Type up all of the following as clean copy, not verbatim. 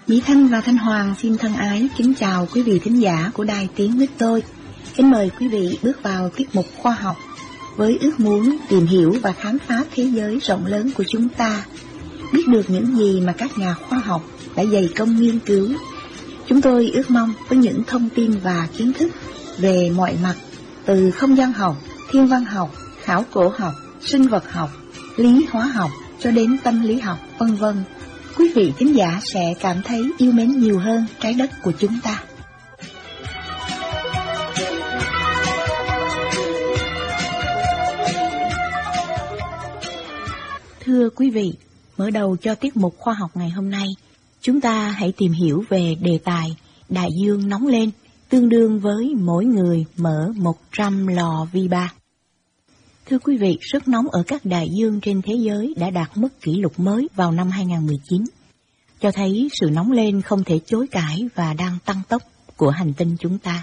Mỹ Thanh và Thanh Hoàng xin thân ái kính chào quý vị thính giả của Đài Tiếng Nước Tôi. Kính mời quý vị bước vào tiết mục khoa học với ước muốn tìm hiểu và khám phá thế giới rộng lớn của chúng ta, biết được những gì mà các nhà khoa học đã dày công nghiên cứu. Chúng tôi ước mong với những thông tin và kiến thức về mọi mặt, từ không gian học, thiên văn học, khảo cổ học, sinh vật học, lý hóa học cho đến tâm lý học, vân vân, quý vị thính giả sẽ cảm thấy yêu mến nhiều hơn trái đất của chúng ta. Thưa quý vị, mở đầu cho tiết mục khoa học ngày hôm nay, chúng ta hãy tìm hiểu về đề tài đại dương nóng lên, tương đương với mỗi người mở 100 lò vi ba. Thưa quý vị, sức nóng ở các đại dương trên thế giới đã đạt mức kỷ lục mới vào năm 2019, cho thấy sự nóng lên không thể chối cãi và đang tăng tốc của hành tinh chúng ta.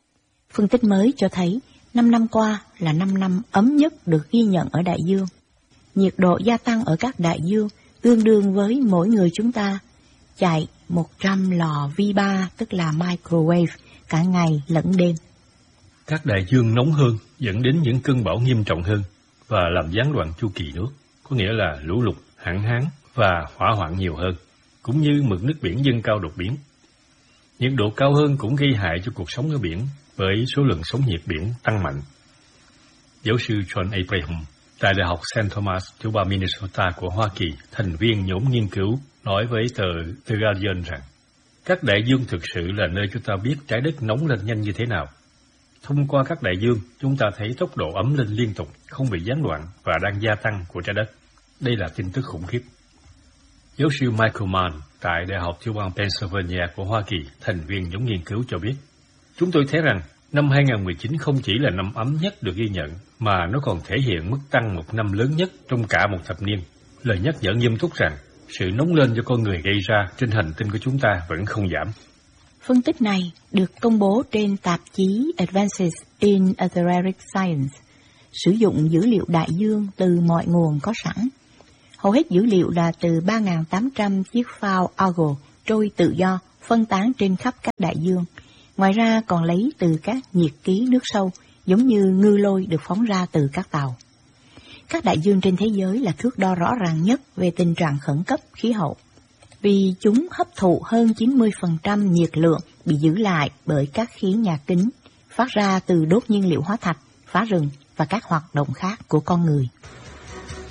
Phân tích mới cho thấy 5 năm qua là 5 năm ấm nhất được ghi nhận ở đại dương. Nhiệt độ gia tăng ở các đại dương tương đương với mỗi người chúng ta chạy 100 lò vi ba, tức là microwave, cả ngày lẫn đêm. Các đại dương nóng hơn dẫn đến những cơn bão nghiêm trọng hơn và làm gián đoạn chu kỳ nước, có nghĩa là lũ lụt, hạn hán và hỏa hoạn nhiều hơn, cũng như mực nước biển dâng cao đột biến. Nhiệt độ cao hơn cũng gây hại cho cuộc sống ở biển bởi số lượng sóng nhiệt biển tăng mạnh. Giáo sư John Abraham tại Đại học St. Thomas, tiểu bang Minnesota của Hoa Kỳ, thành viên nhóm nghiên cứu, nói với tờ The Guardian rằng các đại dương thực sự là nơi chúng ta biết trái đất nóng lên nhanh như thế nào. Thông qua các đại dương, chúng ta thấy tốc độ ấm lên liên tục, không bị gián đoạn và đang gia tăng của trái đất. Đây là tin tức khủng khiếp. Giáo sư Michael Mann tại Đại học tiểu bang Pennsylvania của Hoa Kỳ, thành viên nhóm nghiên cứu cho biết, chúng tôi thấy rằng năm 2019 không chỉ là năm ấm nhất được ghi nhận, mà nó còn thể hiện mức tăng một năm lớn nhất trong cả một thập niên. Lời nhắc nhở nghiêm túc rằng sự nóng lên do con người gây ra trên hành tinh của chúng ta vẫn không giảm. Phân tích này được công bố trên tạp chí Advances in Atmospheric Science, sử dụng dữ liệu đại dương từ mọi nguồn có sẵn. Hầu hết dữ liệu là từ 3.800 chiếc phao Argo trôi tự do, phân tán trên khắp các đại dương. Ngoài ra còn lấy từ các nhiệt ký nước sâu, giống như ngư lôi được phóng ra từ các tàu. Các đại dương trên thế giới là thước đo rõ ràng nhất về tình trạng khẩn cấp khí hậu, vì chúng hấp thụ hơn 90% nhiệt lượng bị giữ lại bởi các khí nhà kính phát ra từ đốt nhiên liệu hóa thạch, phá rừng và các hoạt động khác của con người.